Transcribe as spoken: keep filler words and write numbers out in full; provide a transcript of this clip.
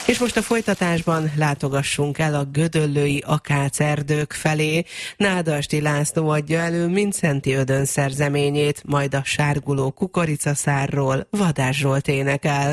És most a folytatásban látogassunk el a gödöllői akácerdők felé. Nádasdy László adja elő Mindszenty Ödön szerzeményét, majd a sárguló kukoricaszárról Vadás Zsolt énekel.